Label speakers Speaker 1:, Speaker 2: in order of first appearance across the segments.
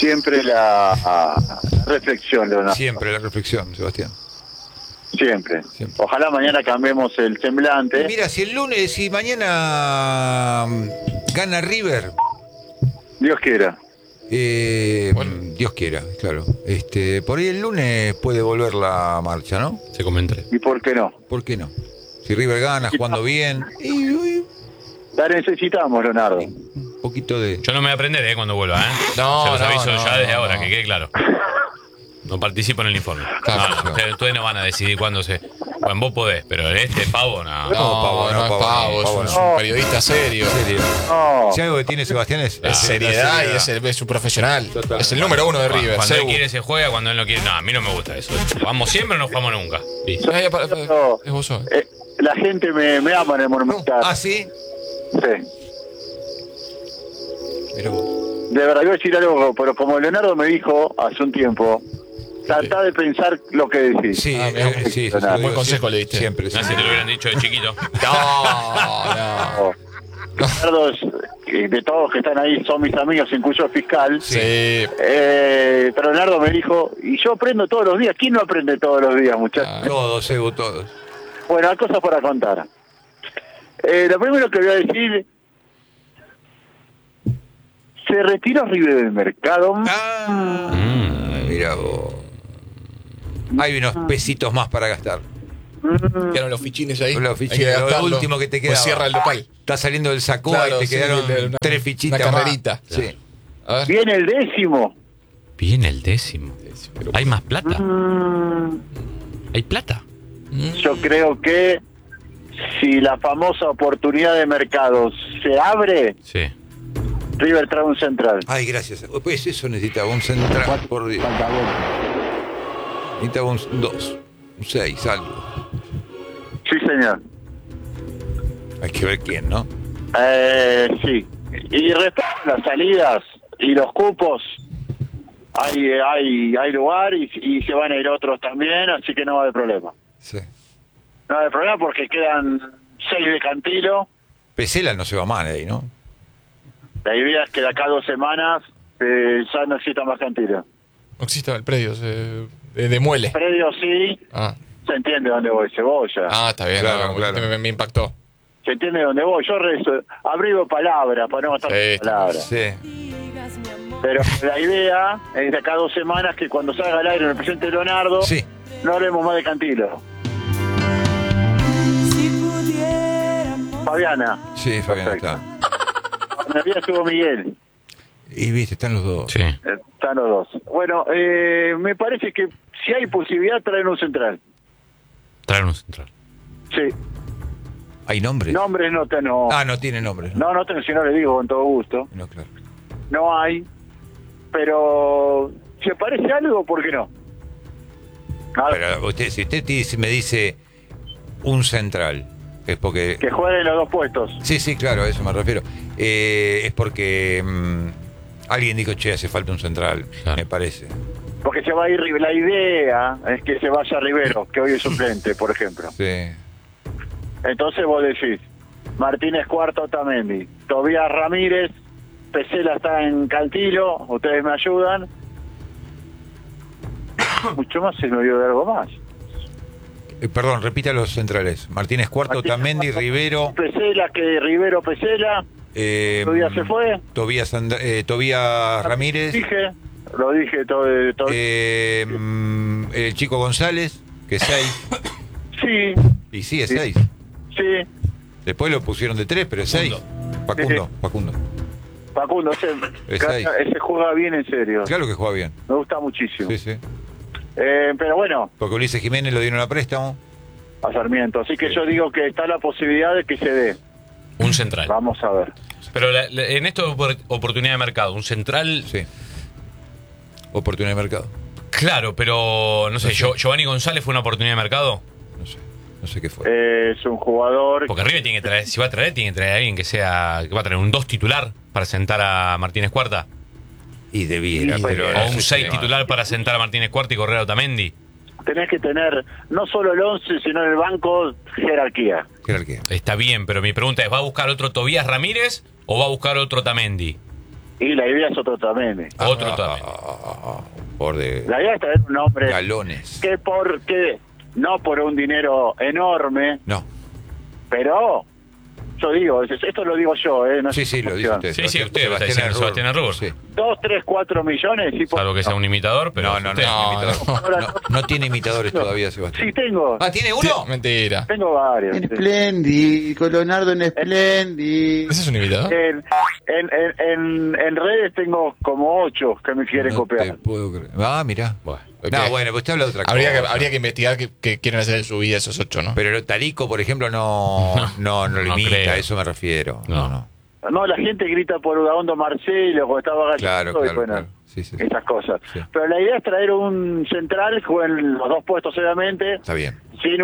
Speaker 1: Siempre la reflexión, Leonardo.
Speaker 2: Siempre la reflexión, Sebastián.
Speaker 1: Siempre. Ojalá mañana cambiemos el semblante.
Speaker 2: Mira, si mañana gana River,
Speaker 1: Dios quiera.
Speaker 2: Dios quiera, claro. Por ahí el lunes puede volver la marcha, ¿no?
Speaker 3: Se comenté.
Speaker 1: ¿Y por qué no?
Speaker 2: ¿Por qué no? Si River gana, jugando bien,
Speaker 1: La necesitamos, Leonardo.
Speaker 2: un poquito de...
Speaker 3: Yo no me voy a aprender cuando vuelva,
Speaker 4: No,
Speaker 3: se los aviso
Speaker 4: no,
Speaker 3: ya desde
Speaker 4: no,
Speaker 3: ahora,
Speaker 4: no.
Speaker 3: que quede claro. No participo en el informe.
Speaker 2: Claro,
Speaker 3: Ustedes no van a decidir cuándo se... Bueno, vos podés, pero Pavo, no.
Speaker 4: No es Pavo, es un periodista serio.
Speaker 1: No.
Speaker 2: Si algo que tiene Sebastián es
Speaker 4: Seriedad
Speaker 2: la
Speaker 4: y es su profesional. Es el número 1 de River.
Speaker 3: Cuando él
Speaker 4: Sebu.
Speaker 3: quiere se juega, cuando él no quiere... No, a mí no me gusta eso. ¿Jugamos siempre o no jugamos nunca? Listo.
Speaker 4: Es vos sos.
Speaker 1: La gente me ama en el Monumental.
Speaker 2: ¿Ah, sí?
Speaker 1: Sí.
Speaker 2: Mirá vos.
Speaker 1: De verdad, voy a decir algo, pero como Leonardo me dijo hace un tiempo, tratá de pensar lo que decís.
Speaker 2: Sí,
Speaker 4: mirá,
Speaker 2: sí,
Speaker 1: un
Speaker 2: se lo
Speaker 4: buen
Speaker 2: digo
Speaker 4: consejo le diste.
Speaker 2: Siempre,
Speaker 3: No sé si
Speaker 2: siempre.
Speaker 3: te lo hubieran dicho de chiquito.
Speaker 4: No.
Speaker 1: Leonardo, de todos que están ahí, son mis amigos, incluso el fiscal.
Speaker 4: Sí.
Speaker 1: Pero Leonardo me dijo, y yo aprendo todos los días. ¿Quién no aprende todos los días, muchachos?
Speaker 2: Todos, Evo, todos.
Speaker 1: Bueno, hay cosas para contar. Lo primero que voy a decir, se retiró River del mercado.
Speaker 2: Mira vos. Hay unos pesitos más para gastar.
Speaker 4: Quedaron los fichines ahí.
Speaker 2: Los
Speaker 4: Hay que
Speaker 2: fichines, lo
Speaker 4: gastarlo.
Speaker 2: último que te
Speaker 4: Pues
Speaker 2: quedaba.
Speaker 4: cierra el local.
Speaker 2: Está saliendo del saco
Speaker 4: Claro,
Speaker 2: y te
Speaker 4: sí,
Speaker 2: quedaron
Speaker 4: una-
Speaker 2: 3 fichitas
Speaker 4: una
Speaker 2: más.
Speaker 4: carrerita.
Speaker 2: Sí.
Speaker 4: A ver.
Speaker 1: Viene el 10º.
Speaker 3: Viene el 10º. ¿Hay más plata? ¿Hay plata?
Speaker 1: Yo creo que si la famosa oportunidad de mercado se abre,
Speaker 3: Sí.
Speaker 1: River trae un central.
Speaker 2: Ay, gracias. Pues eso necesitaba un central, por Dios. Necesitaba un 2, un 6, algo.
Speaker 1: Sí, señor.
Speaker 2: Hay que ver quién, ¿no?
Speaker 1: Sí. Y respecto a las salidas y los cupos, hay lugar y se van a ir otros también, así que no va a haber problema.
Speaker 2: Sí.
Speaker 1: No va a haber problema porque quedan 6 de Cantilo.
Speaker 2: Pesela no se va mal ahí, ¿no?
Speaker 1: La idea es que de acá a 2 semanas ya no exista más Cantilo.
Speaker 4: No existe el predio, de muele.
Speaker 1: Predio sí,
Speaker 4: Ah,
Speaker 1: se entiende dónde voy, Cebolla.
Speaker 4: está bien,
Speaker 2: Claro,
Speaker 4: no,
Speaker 2: claro.
Speaker 4: Me impactó.
Speaker 1: Se entiende dónde voy. Yo abrigo palabras para no gastar
Speaker 4: Sí,
Speaker 1: palabras.
Speaker 2: Sí.
Speaker 1: Pero la idea es de acá a 2 semanas que cuando salga al aire el presidente Leonardo,
Speaker 2: Sí.
Speaker 1: no hablemos más de Cantilo. Fabiana.
Speaker 2: Sí, Fabián
Speaker 1: Perfecto.
Speaker 2: está.
Speaker 1: En el día estuvo Miguel.
Speaker 2: Y viste, están los dos.
Speaker 3: Sí.
Speaker 1: Están los dos. Bueno, me parece que si hay posibilidad traer un central.
Speaker 3: Traer un central.
Speaker 1: Sí.
Speaker 2: ¿Hay nombres?
Speaker 1: Nombres no tengo.
Speaker 2: Ah, no tiene nombres.
Speaker 1: No tengo, si no le digo con todo gusto.
Speaker 2: No, claro.
Speaker 1: No hay. Pero si aparece algo, ¿por qué no?
Speaker 2: Pero usted, si usted me dice un central, es porque...
Speaker 1: Que jueguen los dos puestos.
Speaker 2: Sí, sí, claro, a eso me refiero. Es porque alguien dijo, che, hace falta un central,
Speaker 3: Claro.
Speaker 2: me parece.
Speaker 1: Porque se va a ir. La idea es que se vaya Rivero, que hoy es suplente, por ejemplo.
Speaker 2: Sí.
Speaker 1: Entonces vos decís, Martínez Cuarto, Otamendi, Tobías Ramírez, Pesela está en Cantilo, ustedes me ayudan. Mucho más se me olvidó de algo más.
Speaker 2: Perdón, repita los centrales. Martínez Cuarto, Otamendi, Rivero.
Speaker 1: Pesela, que Rivero Pesela, Tobías se fue.
Speaker 2: Tobías Ramírez.
Speaker 1: Lo dije todo.
Speaker 2: El Chico González, que es 6.
Speaker 1: Sí,
Speaker 2: Y sí, es
Speaker 1: Sí.
Speaker 2: 6.
Speaker 1: sí.
Speaker 2: Después lo pusieron de 3, pero es 6. Facundo.
Speaker 1: Facundo,
Speaker 2: Es ahí.
Speaker 1: ese juega bien en serio.
Speaker 2: Claro que juega bien.
Speaker 1: Me gusta muchísimo.
Speaker 2: Sí, sí.
Speaker 1: Pero bueno,
Speaker 2: Porque Ulises Jiménez lo dieron a préstamo.
Speaker 1: a Sarmiento. Así que yo digo que está la posibilidad de que se dé.
Speaker 3: Un central.
Speaker 1: Vamos a ver.
Speaker 3: Pero en esto de oportunidad de mercado, un central...
Speaker 2: Sí. Oportunidad de mercado.
Speaker 3: Claro, pero no sé,
Speaker 2: No sé.
Speaker 3: Giovanni González fue una oportunidad de mercado.
Speaker 2: No sé qué fue.
Speaker 1: Es un jugador.
Speaker 3: Porque River tiene que traer, si va a traer, tiene que traer a alguien que va a traer un 2 titular para sentar a Martínez Cuarta.
Speaker 2: Y debiera,
Speaker 1: Sí,
Speaker 2: pero...
Speaker 3: O un 6 titular para sentar a Martínez Cuarta y correr a Otamendi.
Speaker 1: Tenés que tener no solo el 11, sino en el banco jerarquía.
Speaker 2: Jerarquía.
Speaker 3: Está bien, pero mi pregunta es, ¿va a buscar otro Tobías Ramírez o va a buscar otro Otamendi?
Speaker 1: Y la idea es otro también.
Speaker 3: Otro también.
Speaker 2: Por de
Speaker 1: La idea es traer un hombre
Speaker 2: galones.
Speaker 1: que no por un dinero enorme,
Speaker 2: No.
Speaker 1: pero yo digo, esto lo digo yo, no
Speaker 2: Sí,
Speaker 1: es
Speaker 2: sí, lo dice
Speaker 1: opción.
Speaker 2: usted.
Speaker 3: Sí, usted está diciendo Sebastián Arrur.
Speaker 2: Sí.
Speaker 1: 2, 3, 4 millones y
Speaker 3: Salvo que sea un imitador, pero.
Speaker 2: No,
Speaker 3: usted-
Speaker 2: no,
Speaker 1: Ahora,
Speaker 2: no tiene imitadores todavía, Sebastián.
Speaker 1: sí tengo,
Speaker 2: Ah, ¿tiene uno?
Speaker 4: Mentira.
Speaker 1: tengo varios. sí.
Speaker 5: Espléndido, Leonardo en Espléndido.
Speaker 4: ¿Ese es un imitador?
Speaker 1: En redes tengo como 8 que me quieren
Speaker 2: No te
Speaker 1: copiar.
Speaker 2: puedo creer. Ah, mirá.
Speaker 3: Bueno.
Speaker 2: No, bueno, pues usted habla de otra cosa.
Speaker 4: Habría que investigar qué quieren hacer en su vida esos 8, ¿no?
Speaker 2: Pero Talico, por ejemplo, no lo
Speaker 3: no
Speaker 2: imita,
Speaker 3: creo.
Speaker 2: a eso me refiero. No.
Speaker 1: No, la gente grita por Udaondo Marcelo cuando estaba
Speaker 2: Claro,
Speaker 1: Gallardo y
Speaker 2: claro,
Speaker 1: bueno,
Speaker 2: claro. Sí, sí, sí.
Speaker 1: esas cosas.
Speaker 2: Sí.
Speaker 1: Pero la idea es traer un central que juegue en los 2 puestos obviamente,
Speaker 2: Está bien.
Speaker 1: sin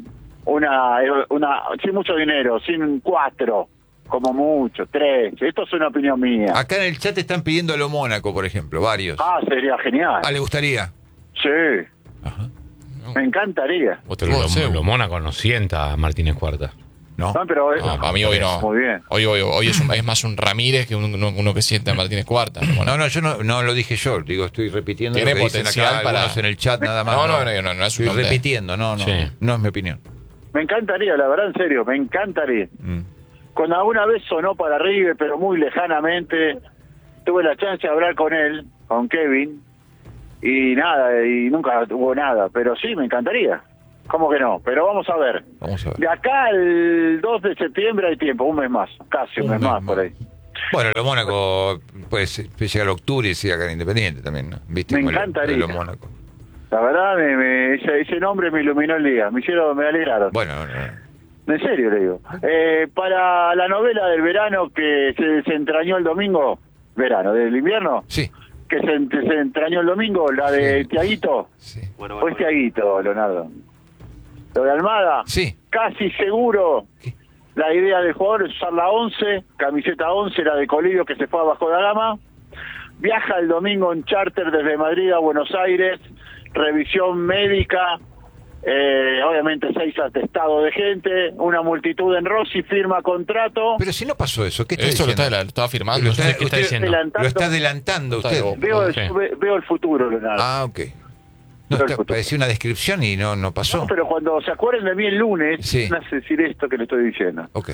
Speaker 1: sin mucho dinero, sin 4, como mucho, 3. Esto es una opinión mía.
Speaker 2: Acá en el chat están pidiendo a lo Mónaco, por ejemplo, varios.
Speaker 1: Sería genial.
Speaker 2: ¿le gustaría?
Speaker 1: Sí,
Speaker 2: Ajá.
Speaker 1: me encantaría.
Speaker 3: Lo Mónaco no sienta a Martínez Cuarta.
Speaker 2: No.
Speaker 1: No, pero
Speaker 4: No, para mí hoy no.
Speaker 1: Muy bien.
Speaker 4: Hoy es más un Ramírez que uno que siente a Martínez Cuarta. Bueno,
Speaker 2: No, yo no lo dije yo. Digo, estoy repitiendo
Speaker 4: Tiene
Speaker 2: lo que dicen
Speaker 4: potencial
Speaker 2: acá
Speaker 4: para-
Speaker 2: algunos en el chat nada más.
Speaker 4: No es un
Speaker 2: Estoy
Speaker 4: hombre.
Speaker 2: repitiendo, no
Speaker 3: Sí.
Speaker 2: es mi opinión.
Speaker 1: Me encantaría, la verdad, en serio, me encantaría.
Speaker 2: Mm.
Speaker 1: Cuando alguna vez sonó para River, pero muy lejanamente, tuve la chance de hablar con él, con Kevin, y nada, y nunca hubo nada, pero sí, me encantaría. ¿Cómo que no? Pero vamos a ver.
Speaker 2: Vamos a ver.
Speaker 1: De acá al 2 de septiembre hay tiempo, un mes más, casi un mes más por ahí.
Speaker 2: Bueno, lo Mónaco puede llegar a octubre y sigue acá en Independiente también, ¿no? ¿Viste?
Speaker 1: Me
Speaker 2: Como
Speaker 1: encantaría.
Speaker 2: Lo Mónaco.
Speaker 1: La verdad, ese nombre me iluminó el día, me alegraron.
Speaker 2: Bueno,
Speaker 1: En serio le digo. Para la novela del verano que se entrañó el domingo, del invierno,
Speaker 2: sí.
Speaker 1: que se entrañó el domingo, la de
Speaker 2: Sí.
Speaker 1: Tiaguito,
Speaker 2: Sí.
Speaker 1: fue Tiaguito, Leonardo. Lo de Almada,
Speaker 2: Sí.
Speaker 1: casi seguro,
Speaker 2: ¿Qué?
Speaker 1: la idea del jugador es usar la 11, camiseta 11, la de Colidio que se fue a Vasco da Gama, viaja el domingo en charter desde Madrid a Buenos Aires, revisión médica, obviamente 6 atestados de gente, una multitud en Rossi, firma contrato.
Speaker 2: Pero si no pasó eso, ¿qué está
Speaker 4: Esto lo
Speaker 2: diciendo?
Speaker 4: estaba firmando.
Speaker 2: Lo está,
Speaker 3: ¿qué está
Speaker 2: usted-
Speaker 3: diciendo?
Speaker 2: Lo está adelantando
Speaker 4: Está
Speaker 2: usted.
Speaker 4: de-
Speaker 1: Veo,
Speaker 3: Sí.
Speaker 1: veo el futuro, Leonardo.
Speaker 2: Ah, ok. No,
Speaker 1: Veo el futuro.
Speaker 2: parecía una descripción y no pasó.
Speaker 1: No, pero cuando se acuerden de mí el lunes,
Speaker 2: Sí.
Speaker 1: van a decir esto que le estoy diciendo.
Speaker 2: Ok.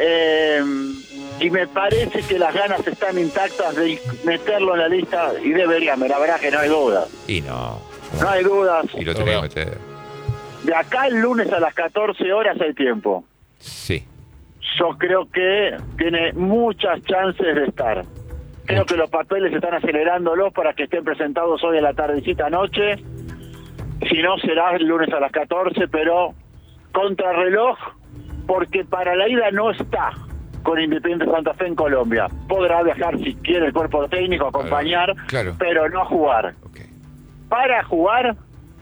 Speaker 1: Y me parece que las ganas están intactas de meterlo en la lista y deberían, la verdad que no hay duda.
Speaker 2: Y no.
Speaker 1: No hay dudas.
Speaker 2: Y lo tenía que meter.
Speaker 1: De acá el lunes a las 14 horas hay tiempo.
Speaker 2: Sí.
Speaker 1: Yo creo que tiene muchas chances de estar. Creo que los papeles están acelerándolos para que estén presentados hoy a la tardecita noche. Si no, será el lunes a las 14, pero contrarreloj, porque para la ida no está con Independiente Santa Fe en Colombia. Podrá viajar si quiere el cuerpo técnico, acompañar,
Speaker 2: Claro.
Speaker 1: pero no jugar.
Speaker 2: Ok.
Speaker 1: Para jugar,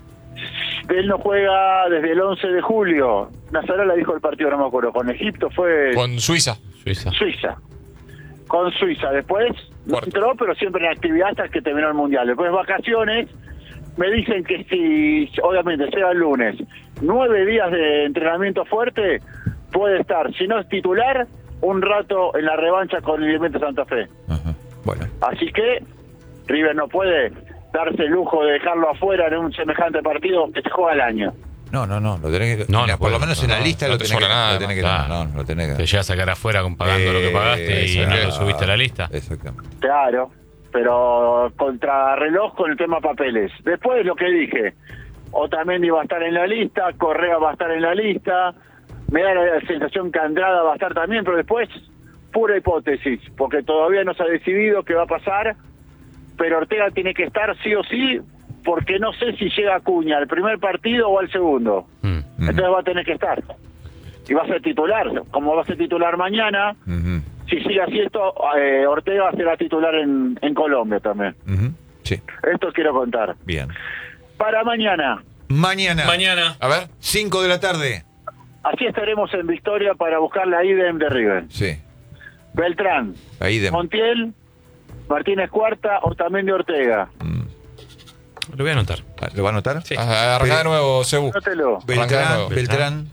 Speaker 1: él no juega desde el 11 de julio. Nazarola dijo el partido, no me acuerdo, con Egipto fue
Speaker 4: Con Suiza.
Speaker 3: Suiza.
Speaker 1: Suiza. Con Suiza. Después no
Speaker 4: Cuarto.
Speaker 1: entró, pero siempre en actividad hasta que terminó el Mundial. Después vacaciones. Me dicen que si, obviamente, sea el lunes, 9 días de entrenamiento fuerte, puede estar, si no es titular, un rato en la revancha con el Independiente Santa Fe.
Speaker 2: Ajá. Bueno.
Speaker 1: Así que River no puede darse el lujo de dejarlo afuera en un semejante partido que se juega al año.
Speaker 2: No, lo tenés que...
Speaker 3: No,
Speaker 2: mira,
Speaker 3: no
Speaker 2: por
Speaker 3: puede,
Speaker 2: lo menos en la
Speaker 3: no,
Speaker 2: lista
Speaker 4: no
Speaker 2: lo
Speaker 4: te
Speaker 2: tenés que...
Speaker 4: sobra nada,
Speaker 2: lo tenés que
Speaker 3: claro.
Speaker 2: lo tenés que...
Speaker 3: Te llegas a sacar afuera pagando lo que pagaste y no lo subiste a la lista.
Speaker 2: Exactamente.
Speaker 1: Claro, pero contrarreloj con el tema papeles. Después lo que dije, Otamendi va a estar en la lista, Correa va a estar en la lista, me da la sensación que Andrada va a estar también, pero después pura hipótesis, porque todavía no se ha decidido qué va a pasar, pero Ortega tiene que estar sí o sí, porque no sé si llega Acuña al primer partido o al segundo. Entonces va a tener que estar. Y va a ser titular, como va a ser titular mañana.
Speaker 2: Ujú.
Speaker 1: Si sigue así esto, Ortega será titular en Colombia también.
Speaker 2: Ujú. Sí,
Speaker 1: Esto quiero contar.
Speaker 2: bien.
Speaker 1: Para mañana,
Speaker 3: Mañana.
Speaker 4: A ver.
Speaker 2: 5 de la tarde.
Speaker 1: así estaremos en Victoria para buscar la IDEM de River.
Speaker 2: Sí.
Speaker 1: Beltrán,
Speaker 2: Ahí de...
Speaker 1: Montiel, Martínez Cuarta, Otamendi Ortega.
Speaker 3: Lo voy a anotar.
Speaker 2: ¿Lo va a anotar?
Speaker 3: Sí.
Speaker 4: Arrancá de nuevo, Cebu.
Speaker 1: Anótelo.
Speaker 4: Arrancá de
Speaker 2: Beltrán,
Speaker 4: nuevo.
Speaker 2: Beltrán.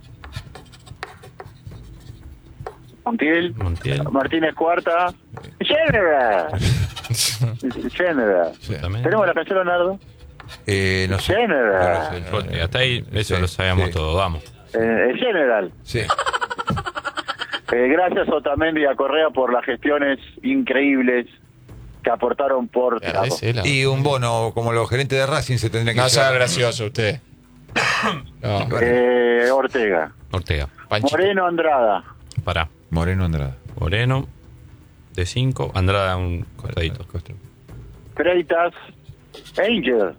Speaker 1: Montiel,
Speaker 3: Montiel.
Speaker 1: Martínez Cuarta. General. General. ¿Tenemos la canción, Leonardo?
Speaker 2: No sé.
Speaker 1: General.
Speaker 2: No sé,
Speaker 3: Hasta ahí, eso
Speaker 2: Sí,
Speaker 3: lo sabemos
Speaker 2: sí.
Speaker 3: todo, vamos.
Speaker 1: General.
Speaker 2: Sí.
Speaker 1: Gracias a Otamendi y a Correa por las gestiones increíbles que aportaron por...
Speaker 4: Agradecela.
Speaker 2: Y un bono como los gerentes de Racing se tendría que
Speaker 4: No sea
Speaker 2: llevar.
Speaker 4: gracioso usted. No.
Speaker 1: Ortega.
Speaker 3: Ortega,
Speaker 4: Panchito.
Speaker 1: Moreno Andrada.
Speaker 3: pará.
Speaker 2: Moreno Andrada.
Speaker 3: Moreno, de 5. Andrada, un costadito.
Speaker 1: Freitas. Angel.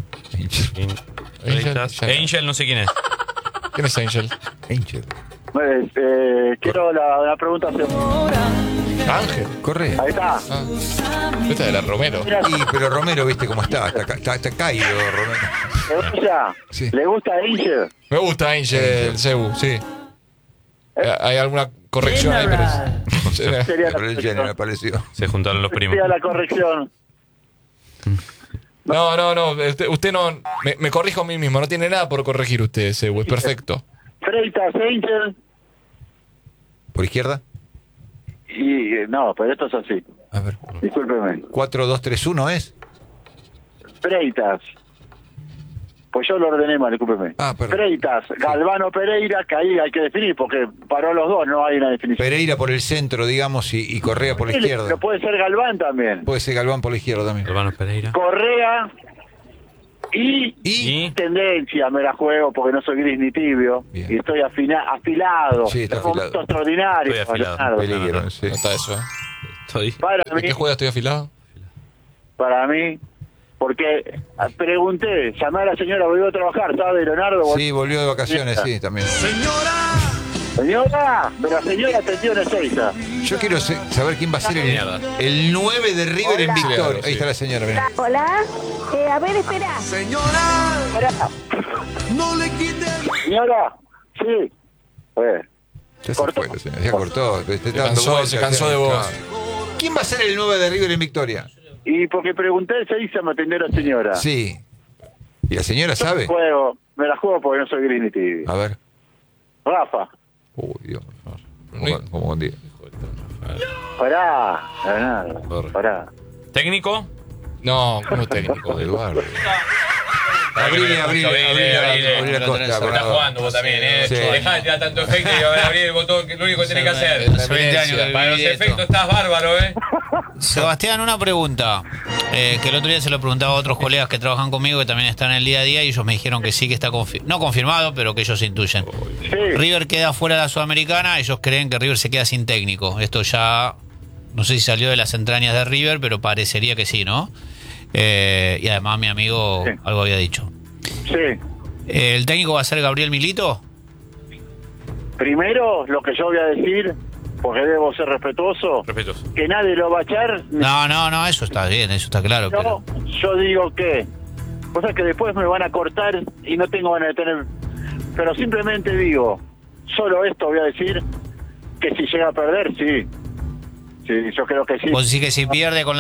Speaker 3: Freitas. Angel, no sé quién es.
Speaker 4: ¿Quién es Angel?
Speaker 2: Angel.
Speaker 1: Quiero la pregunta segunda.
Speaker 4: Ángel.
Speaker 2: Correa.
Speaker 1: Ahí está.
Speaker 4: Esta de la Romero.
Speaker 1: Mira,
Speaker 2: Y, pero Romero, viste cómo está. Está caído, Romero.
Speaker 1: o sea,
Speaker 2: Sí.
Speaker 1: ¿le gusta Angel?
Speaker 4: Me gusta Angel, Cebu, sí. ¿Hay alguna corrección ahí? Pero...
Speaker 1: Sería la
Speaker 2: Pero el género me pareció.
Speaker 3: Se juntaron los primos.
Speaker 1: Sería la corrección.
Speaker 4: No. Usted no... Me corrijo a mí mismo. No tiene nada por corregir usted, Cebu. Es perfecto.
Speaker 1: Freitas, Angel.
Speaker 2: ¿Por izquierda?
Speaker 1: Y no, pero esto es así.
Speaker 2: A ver.
Speaker 1: Discúlpeme.
Speaker 2: 4-2-3-1 es.
Speaker 1: Freitas. Pues yo lo ordené mal, discúlpeme.
Speaker 2: Ah, perdón.
Speaker 1: Freitas, Galvano Pereira, que ahí hay que definir, porque paró los dos, no hay una definición.
Speaker 2: Pereira por el centro, digamos, y Correa por la
Speaker 1: Sí,
Speaker 2: izquierda.
Speaker 1: pero puede ser Galván también.
Speaker 2: Puede ser Galván por la izquierda también.
Speaker 3: Hermano Pereira.
Speaker 1: Correa y
Speaker 3: Y
Speaker 1: tendencia, me la juego porque no soy gris ni tibio.
Speaker 2: Bien.
Speaker 1: Y estoy afilado.
Speaker 2: Sí, está
Speaker 1: Es un
Speaker 2: afilado.
Speaker 1: momento extraordinario.
Speaker 3: Estoy afilado.
Speaker 1: Leonardo.
Speaker 2: Peligro,
Speaker 3: no.
Speaker 2: sí.
Speaker 4: No está eso, ¿eh?
Speaker 3: estoy.
Speaker 4: ¿De qué juega? ¿Estoy afilado?
Speaker 1: Para mí, porque pregunté, llamé a la señora, volvió a trabajar, ¿sabe, Leonardo?
Speaker 2: Sí, volvió de vacaciones, sí, también.
Speaker 1: Señora, pero la señora atendió en Ezeiza.
Speaker 2: Yo quiero saber quién va a ser
Speaker 3: Mierda.
Speaker 2: el 9 de River en Victoria.
Speaker 4: Claro, sí.
Speaker 2: Ahí está la señora, mirá.
Speaker 6: Hola, a ver, espera.
Speaker 1: Señora, sí.
Speaker 2: Ya se
Speaker 1: Cortó.
Speaker 2: fue, la señora, ya cortó.
Speaker 4: Se cansó de vos.
Speaker 2: ¿Quién va a ser el 9 de River en Victoria?
Speaker 1: Y porque pregunté a Ezeiza, me atendió la señora.
Speaker 2: Sí. ¿Y la señora
Speaker 1: Yo
Speaker 2: sabe?
Speaker 1: me la juego porque no soy gris ni tibio.
Speaker 2: A ver.
Speaker 1: Rafa,
Speaker 2: Uy, Dios. Como un día.
Speaker 1: pará, Leonardo, pará.
Speaker 3: ¿Técnico?
Speaker 4: No, como técnico.
Speaker 2: Eduardo.
Speaker 3: Abrí
Speaker 2: Abrí la costa.
Speaker 3: Estás jugando vos también,
Speaker 2: Sí.
Speaker 3: Dejá de tirar tanto efecto y abrir el botón, que es lo único que tenés que hacer.
Speaker 4: Hace 20 años que
Speaker 3: Para los
Speaker 7: viví esto.
Speaker 3: efectos estás bárbaro,
Speaker 7: Sebastián, una pregunta. Que el otro día se lo preguntaba a otros colegas que trabajan conmigo que también están en el día a día y ellos me dijeron que sí que está no confirmado, pero que ellos intuyen.
Speaker 1: Sí,
Speaker 7: River queda fuera de la Sudamericana, ellos creen que River se queda sin técnico. Esto ya, no sé si salió de las entrañas de River, pero parecería que sí, ¿no? Y además mi amigo
Speaker 1: Sí.
Speaker 7: algo había dicho.
Speaker 1: sí.
Speaker 7: ¿El técnico va a ser Gabriel Milito?
Speaker 1: Primero, lo que yo voy a decir, porque debo ser respetuoso,
Speaker 3: Respetuoso.
Speaker 1: que nadie lo va a echar.
Speaker 7: No, eso está bien, eso está claro. Pero...
Speaker 1: Yo digo que, cosas que después me van a cortar y no tengo ganas de tener, pero simplemente digo, solo esto voy a decir, que si llega a perder, sí. Sí, yo creo que sí.
Speaker 7: Vos decís que si pierde con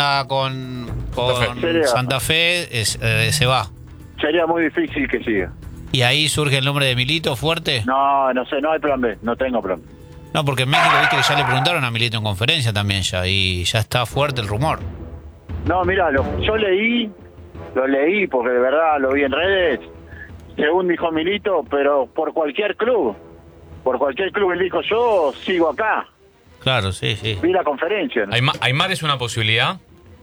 Speaker 7: Santa Fe se va.
Speaker 1: Sería muy difícil que siga.
Speaker 7: ¿Y ahí surge el nombre de Milito fuerte?
Speaker 1: No sé, no hay plan B, no tengo plan B.
Speaker 7: No, porque en México viste que ya le preguntaron a Milito en conferencia también ya, y ya está fuerte el rumor.
Speaker 1: No, mira, yo lo leí porque de verdad lo vi en redes, según dijo Milito, pero por cualquier club él dijo, yo sigo acá.
Speaker 7: Claro, sí.
Speaker 1: Vi la conferencia, ¿no?
Speaker 3: ¿Aymar es una posibilidad?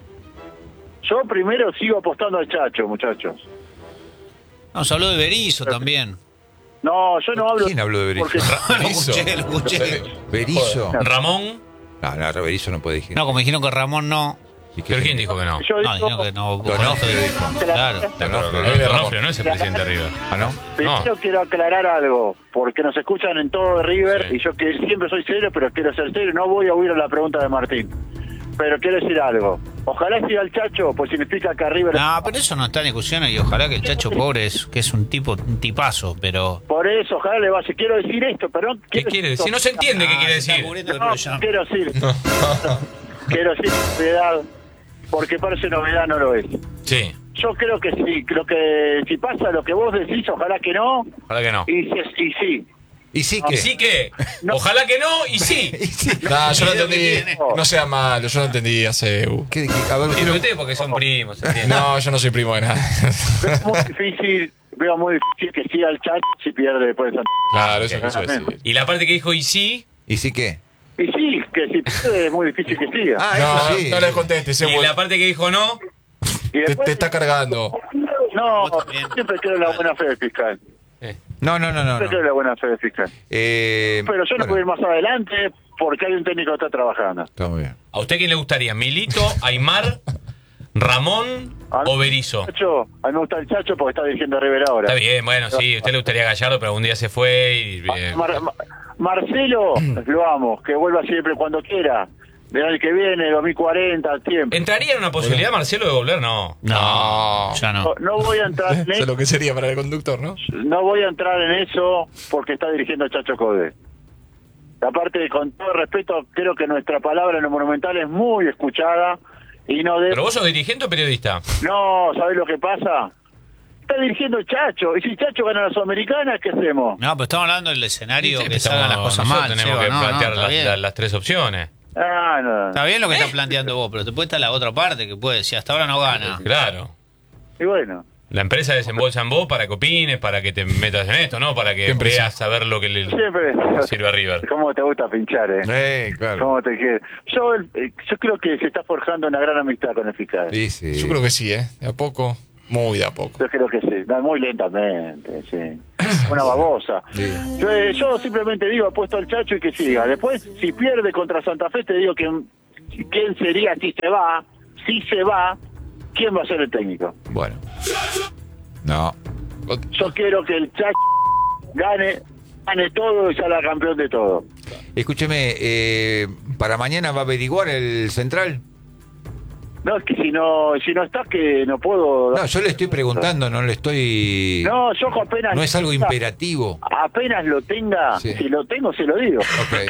Speaker 1: Yo primero sigo apostando al Chacho, muchachos.
Speaker 7: Nos habló de Berizzo también.
Speaker 1: No, yo no hablo...
Speaker 2: ¿Quién habló de Berizzo?
Speaker 1: porque-
Speaker 7: Lo escuché.
Speaker 2: ¿Berizzo?
Speaker 3: ¿Ramón?
Speaker 2: No, Berizzo no puede decir.
Speaker 7: No, como dijeron que Ramón no.
Speaker 2: ¿Y qué
Speaker 3: ¿Pero quién dijo que no?
Speaker 1: Yo
Speaker 7: No,
Speaker 1: digo,
Speaker 7: dijeron que no.
Speaker 2: Donofrio dijo.
Speaker 7: Claro.
Speaker 3: Donofrio no es el presidente de River.
Speaker 2: ¿Ah, no?
Speaker 1: primero quiero aclarar algo, porque nos escuchan en todo River,
Speaker 3: Sí.
Speaker 1: y yo que siempre soy serio, pero quiero ser serio, no voy a huir a la pregunta de Martín. Pero quiero decir algo. Ojalá siga el Chacho, pues significa que a River...
Speaker 7: No, pero eso no está en discusión y ojalá que el Chacho pobre que es un tipazo, pero...
Speaker 1: Por eso, ojalá le vaya. Quiero decir esto, pero no
Speaker 3: ¿Qué
Speaker 1: quiero
Speaker 3: quiere decir? No se entiende qué quiere decir.
Speaker 1: No, quiero decir. Quiero decir novedad, porque parece novedad, no lo es.
Speaker 3: Sí,
Speaker 1: Yo creo que sí, creo que si pasa lo que vos decís, ojalá que no,
Speaker 3: ojalá que no.
Speaker 1: y sí.
Speaker 2: ¿Y sí
Speaker 3: ¿Y
Speaker 2: que?
Speaker 3: sí que? Ojalá que no, y sí.
Speaker 4: No, yo no entendí. No sea malo, yo no entendí a CEU.
Speaker 2: A ver,
Speaker 3: Pero ustedes porque son primos, ¿entiendes?
Speaker 4: No, yo no soy primo de nada.
Speaker 1: Veo muy difícil que siga el Chacho si pierde después de Santa
Speaker 4: Claro, eso quiso decir.
Speaker 3: Y la parte que dijo, y sí.
Speaker 2: ¿Y sí que?
Speaker 1: Y sí, que si pierde es muy difícil que siga.
Speaker 2: Ah,
Speaker 4: No,
Speaker 2: eso sí.
Speaker 4: no le contestes,
Speaker 3: Y la parte que dijo no.
Speaker 1: Y
Speaker 4: te
Speaker 1: después,
Speaker 4: está cargando.
Speaker 1: no,
Speaker 7: Vos también.
Speaker 1: siempre creo en la buena fe del fiscal.
Speaker 2: No.
Speaker 1: Siempre creo en la buena fe del fiscal. Pero yo no puedo ir más adelante porque hay un técnico que está trabajando.
Speaker 2: Está muy bien.
Speaker 3: ¿A usted quién le gustaría? ¿Milito, Aymar, Ramón o Berizzo?
Speaker 1: Chacho, a mí me gusta el Chacho porque está dirigiendo a River ahora.
Speaker 3: Está bien, bueno, sí, a usted le gustaría Gallardo, pero algún día se fue y...
Speaker 1: Marcelo, lo amo, que vuelva siempre cuando quiera. Del año que viene, 2040, tiempo.
Speaker 3: ¿Entraría en una posibilidad, Marcelo, de volver? No.
Speaker 7: No, ya no.
Speaker 1: No voy a entrar en
Speaker 4: Eso es
Speaker 1: eso.
Speaker 4: lo que sería para el conductor, ¿no?
Speaker 1: No voy a entrar en eso porque está dirigiendo Chacho Codé. Aparte, con todo respeto, creo que nuestra palabra en lo Monumental es muy escuchada y no debe...
Speaker 3: ¿Pero vos sos dirigente o periodista?
Speaker 1: No, ¿sabés lo que pasa? Está dirigiendo Chacho, y si Chacho gana la Sudamericana, ¿qué hacemos?
Speaker 7: No, pero estamos hablando del escenario
Speaker 3: Sí,
Speaker 7: que salgan las cosas
Speaker 3: nosotros
Speaker 7: mal.
Speaker 3: tenemos
Speaker 7: Seba,
Speaker 3: que
Speaker 7: no,
Speaker 3: plantear
Speaker 7: está bien.
Speaker 3: las tres opciones.
Speaker 1: Ah, no.
Speaker 7: Está bien lo que estás planteando vos, pero te puede estar la otra parte que puede, si hasta ahora no gana.
Speaker 3: Claro.
Speaker 1: Y bueno,
Speaker 3: La empresa desembolsa en vos para que opines, para que te metas en esto, ¿no? Para que
Speaker 4: Empresa.
Speaker 3: veas saber lo que le
Speaker 1: siempre...
Speaker 3: sirve a River.
Speaker 1: ¿Cómo te gusta pinchar,
Speaker 2: Claro.
Speaker 1: ¿Cómo te quieres? Yo creo que se está forjando una gran amistad con el fiscal.
Speaker 2: Sí, sí.
Speaker 4: Yo creo que sí, ¿eh? De a poco, muy de a poco.
Speaker 1: Yo creo que sí, no, muy lentamente, sí. Una babosa.
Speaker 2: Sí.
Speaker 1: Yo simplemente digo, apuesto al Chacho y que siga. Después, si pierde contra Santa Fe, te digo quién sería si se va, quién va a ser el técnico.
Speaker 2: Bueno. No.
Speaker 1: Yo quiero que el Chacho gane todo y salga campeón de todo.
Speaker 2: Escúcheme, ¿para mañana va a averiguar el central?
Speaker 1: No, es que si no estás, que no puedo...
Speaker 2: No, yo le estoy preguntando, no le estoy...
Speaker 1: No, yo apenas...
Speaker 2: No es algo imperativo.
Speaker 1: Apenas lo tenga,
Speaker 2: Sí.
Speaker 1: si lo tengo, se lo digo.
Speaker 2: Ok.